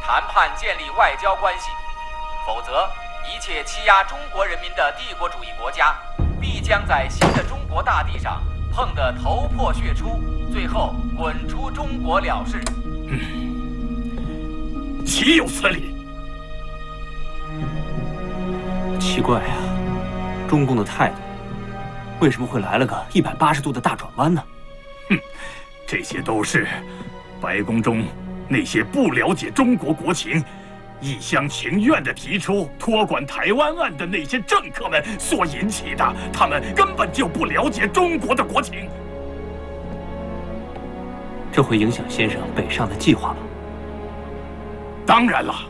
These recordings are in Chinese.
谈判建立外交关系，否则一切欺压中国人民的帝国主义国家，必将在新的中国大地上碰得头破血出，最后滚出中国了事。 岂有此理！ 奇怪啊，中共的态度为什么会来了个180度的大转弯呢？ 这些都是白宫中那些不了解中国国情、一厢情愿地提出托管台湾案的那些政客们所引起的。他们根本就不了解中国的国情。 这会影响先生北上的计划吗？ 当然了。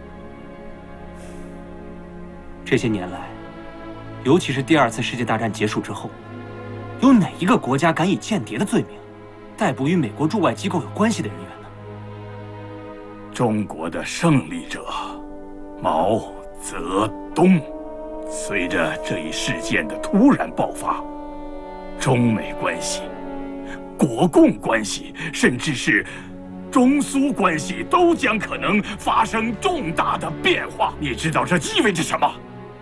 这些年来，尤其是第2次世界大战结束之后，有哪一个国家敢以间谍的罪名逮捕与美国驻外机构有关系的人员呢？ 中国的胜利者毛泽东，随着这一事件的突然爆发，中美关系、国共关系，甚至是中苏关系，都将可能发生重大的变化。你知道这意味着什么？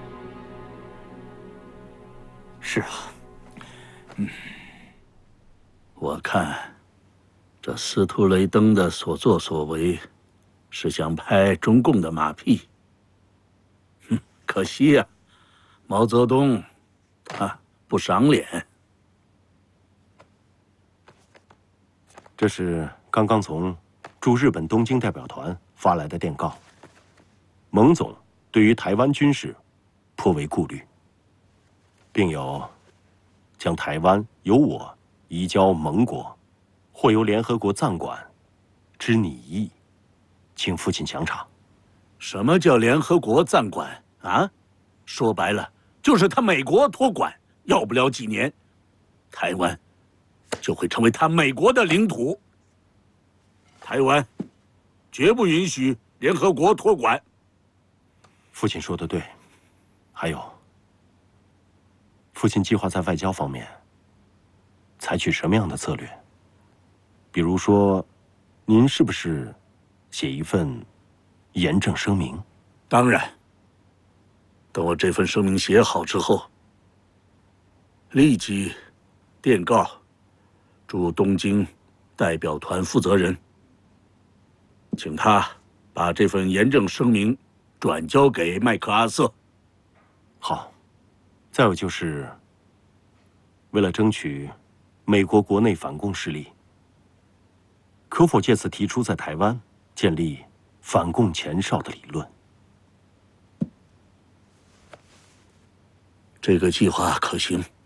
是啊， 我看这司徒雷登的所作所为，是想拍中共的马屁。可惜呀，毛泽东他不赏脸。 这是刚刚从驻日本东京代表团发来的电告。蒙总对于台湾军事颇为顾虑，并有将台湾由我移交盟国，或由联合国暂管之拟议，请父亲详查。 什么叫联合国暂管啊？说白了就是他美国托管，要不了几年，台湾就会成为他美国的领土。台湾绝不允许联合国托管。 父亲说的对，还有，父亲计划在外交方面采取什么样的策略？比如说，您是不是写一份严正声明？ 当然，等我这份声明写好之后，立即电告驻东京代表团负责人，请他把这份严正声明转交给麦克阿瑟。 好，再有就是，为了争取美国国内反共势力，可否借此提出在台湾建立反共前哨的理论？ 这个计划可行。